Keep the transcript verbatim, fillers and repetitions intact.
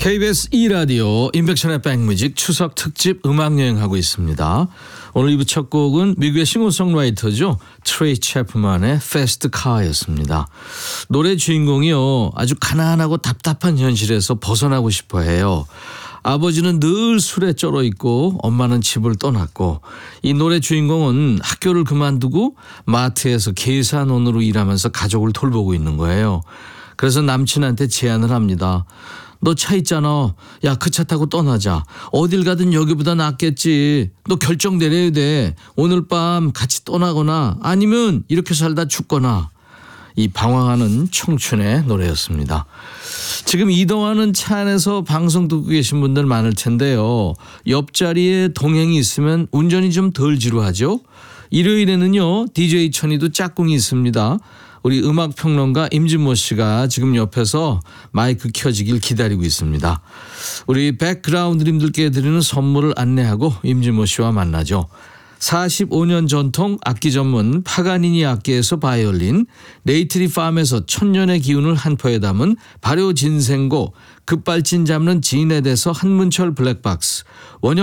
케이비에스 이 라디오 인백션의 백뮤직 추석 특집 음악여행하고 있습니다. 오늘 이 부 첫 곡은 미국의 싱어송라이터죠. 트레이 채프만의 Fast Car였습니다. 노래 주인공이요, 아주 가난하고 답답한 현실에서 벗어나고 싶어 해요. 아버지는 늘 술에 쩔어 있고 엄마는 집을 떠났고, 이 노래 주인공은 학교를 그만두고 마트에서 계산원으로 일하면서 가족을 돌보고 있는 거예요. 그래서 남친한테 제안을 합니다. 너 차 있잖아. 야, 그 차 타고 떠나자. 어딜 가든 여기보다 낫겠지. 너 결정 내려야 돼. 오늘 밤 같이 떠나거나 아니면 이렇게 살다 죽거나. 이 방황하는 청춘의 노래였습니다. 지금 이동하는 차 안에서 방송 듣고 계신 분들 많을 텐데요. 옆자리에 동행이 있으면 운전이 좀 덜 지루하죠. 일요일에는요, 디제이 천이도 짝꿍이 있습니다. 우리 음악평론가 임진모 씨가 지금 옆에서 마이크 켜지길 기다리고 있습니다. 우리 백그라운드님들께 드리는 선물을 안내하고 임진모 씨와 만나죠. 사십오 년 전통 악기 전문 파가니니 악기에서 바이올린, 네이트리 팜에서 천년의 기운을 한 포에 담은 발효 진생고, 급발진 잡는 진에대서 한문철 블랙박스, 원형